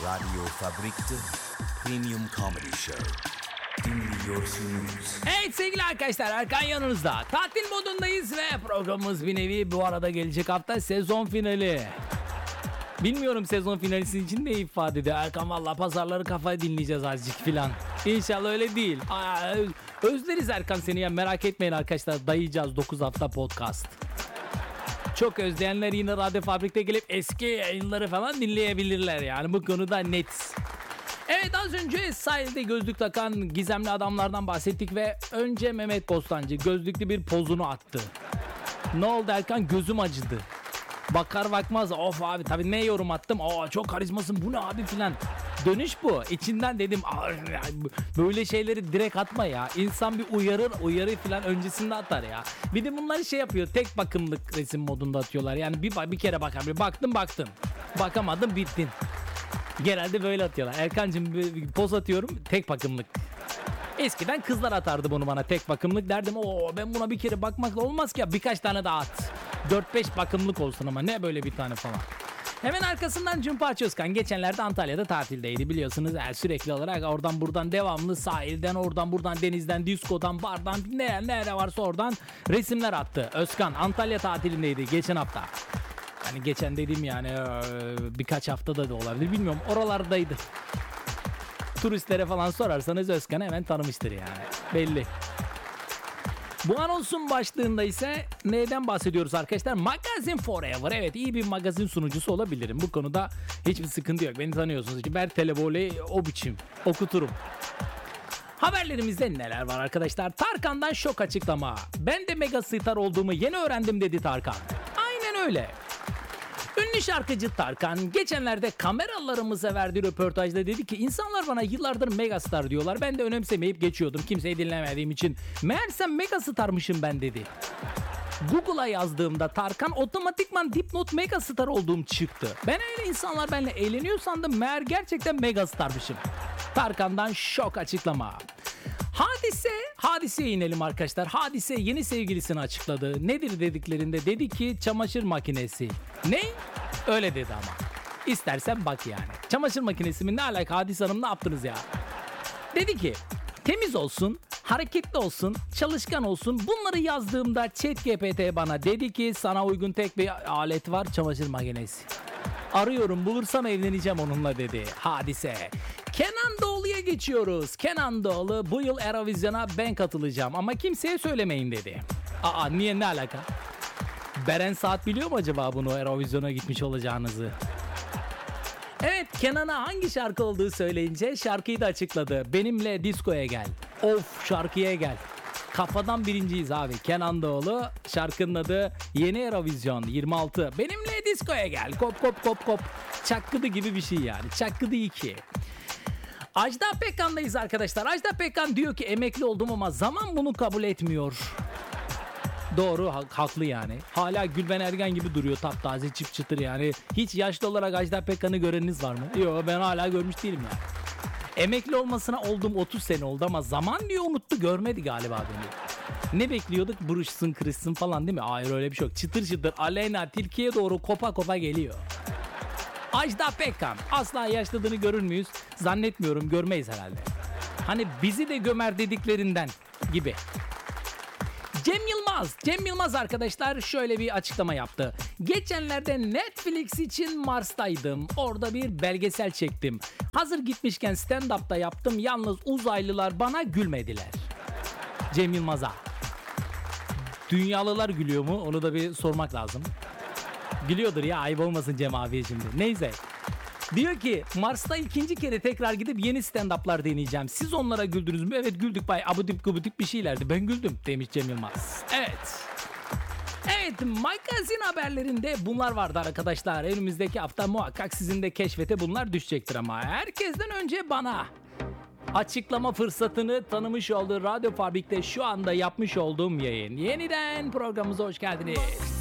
Radio Fabrik'te Premium Comedy Show. Dinliyorsunuz. Evet sevgili arkadaşlar, Erkan yanınızda. Tatil modundayız ve programımız bir nevi bu arada gelecek hafta sezon finali. Bilmiyorum sezon finali sizin için ne ifade ediyor. Erkan valla pazarları kafaya dinleyeceğiz azıcık filan. İnşallah öyle değil. Özleriz Erkan seni ya, merak etmeyin arkadaşlar, dayayacağız 9 hafta podcast. Çok özleyenler yine Radyo Fabrik'te gelip eski yayınları falan dinleyebilirler yani, bu konuda net. Evet, az önce sahilde gözlük takan gizemli adamlardan bahsettik ve önce Mehmet Bostancı gözlüklü bir pozunu attı. Ne oldu Erkan? Gözüm acıdı. Bakar bakmaz of abi tabii ne yorum attım, çok karizmasın bu ne abi filan. Dönüş bu. İçinden dedim böyle şeyleri direkt atma ya. İnsan bir uyarı filan öncesinde atar ya. Bir de bunlar şey yapıyor, tek bakımlık resim modunda atıyorlar. Yani bir kere bakar, baktım bakamadım bittin. Genelde böyle atıyorlar. Erkancığım bir poz atıyorum, tek bakımlık. Eskiden kızlar atardı bunu bana, tek bakımlık derdim. Ben buna bir kere bakmakla olmaz ki ya, birkaç tane daha at. 4-5 bakımlık olsun ama ne böyle bir tane falan. Hemen arkasından Cumpa Özkan geçenlerde Antalya'da tatildeydi biliyorsunuz. Sürekli olarak oradan buradan devamlı sahilden, oradan buradan denizden, diskodan, bardan, nere varsa oradan resimler attı. Özkan Antalya tatilindeydi geçen hafta. Hani geçen dediğim yani birkaç haftada da olabilir bilmiyorum, oralardaydı. Turistlere falan sorarsanız Özkan'ı hemen tanımıştır yani, belli. Bu anonsun başlığında ise neyden bahsediyoruz arkadaşlar? Magazine Forever. Evet, iyi bir magazin sunucusu olabilirim. Bu konuda hiçbir sıkıntı yok. Beni tanıyorsunuz. Ben televole o biçim okuturum. Haberlerimizde neler var arkadaşlar? Tarkan'dan şok açıklama. Ben de megastar olduğumu yeni öğrendim dedi Tarkan. Aynen öyle. Ünlü şarkıcı Tarkan geçenlerde kameralarımıza verdiği röportajda dedi ki insanlar bana yıllardır megastar diyorlar. Ben de önemsemeyip geçiyordum kimseyi dinlemediğim için. Meğersem megastarmışım ben dedi. Google'a yazdığımda Tarkan otomatikman dipnot megastar olduğum çıktı. Ben öyle insanlar benimle eğleniyor sandım, meğer gerçekten megastarmışım. Tarkan'dan şok açıklama. Hadiseye inelim arkadaşlar. Hadise yeni sevgilisini açıkladı. Nedir dediklerinde dedi ki çamaşır makinesi. Ne? Öyle dedi ama. İstersen bak yani. Çamaşır makinesi mi ne alaka, Hadise Hanım ne yaptınız ya? Dedi ki temiz olsun, hareketli olsun, çalışkan olsun. Bunları yazdığımda ChatGPT bana dedi ki sana uygun tek bir alet var, çamaşır makinesi. Arıyorum, bulursam evleneceğim onunla dedi Hadise. Kenan Doğulu'ya geçiyoruz. Kenan Doğulu bu yıl Eurovision'a ben katılacağım ama kimseye söylemeyin dedi. Niye, ne alaka? Beren Saat biliyor mu acaba bunu, Eurovision'a gitmiş olacağınızı? Evet, Kenan'a hangi şarkı olduğu söyleyince şarkıyı da açıkladı. Benimle diskoya gel. Of, şarkıya gel. Kafadan birinciyiz abi. Kenan Doğulu, şarkının adı Yeni Eurovision 26. Benimle diskoya gel. Kop kop kop kop. Çakkıdı gibi bir şey yani. Çakkıdı 2. Ajda Pekkan'dayız arkadaşlar. Ajda Pekkan diyor ki emekli oldum ama zaman bunu kabul etmiyor. Doğru, haklı yani. Hala Gülben Ergen gibi duruyor, taptaze, çıp çıtır yani. Hiç yaşlı olarak Ajda Pekkan'ı göreniniz var mı? Yok, ben hala görmüş değilim ya. Emekli olmasına oldum 30 sene oldu ama zaman diyor unuttu, görmedi galiba beni. Ne bekliyorduk? Buruşsun kırışsın falan değil mi? Hayır, öyle bir şey yok. Çıtır çıtır Aleyna Tilki'ye doğru kopa kopa geliyor. Ajda Pekkan asla yaşladığını görür müyüz? Zannetmiyorum, görmeyiz herhalde. Hani bizi de gömer dediklerinden gibi. Cem Yılmaz arkadaşlar şöyle bir açıklama yaptı. Geçenlerde Netflix için Mars'taydım. Orada bir belgesel çektim. Hazır gitmişken stand-up'ta yaptım. Yalnız uzaylılar bana gülmediler. Cem Yılmaz'a. Dünyalılar gülüyor mu? Onu da bir sormak lazım. Gülüyordur ya, ayıp olmasın Cem abiye şimdi. Neyse. Diyor ki Mars'ta ikinci kere tekrar gidip yeni stand-up'lar deneyeceğim. Siz onlara güldünüz mü? Evet güldük, bay abudik gubudik bir şeylerdi. Ben güldüm demiş Cem Yılmaz. Evet, magazin haberlerinde bunlar vardı arkadaşlar. Önümüzdeki hafta muhakkak sizin de keşfete bunlar düşecektir ama herkesten önce bana açıklama fırsatını tanımış olduğu Radyo Fabrik'te şu anda yapmış olduğum yayın. Yeniden programımıza hoş geldiniz.